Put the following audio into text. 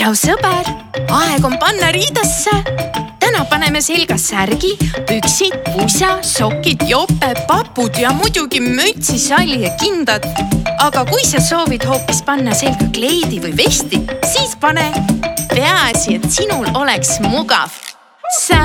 tšau sõber, aeg on panna riidesse. Täna paneme selga särgi, püksid, pusa, sokid, jope, papud ja muidugi mütsi, salli ja kindad. Aga kui sa soovid hoopis panna selga kleidi või vesti, siis pane. Peaasi, et sinul oleks mugav.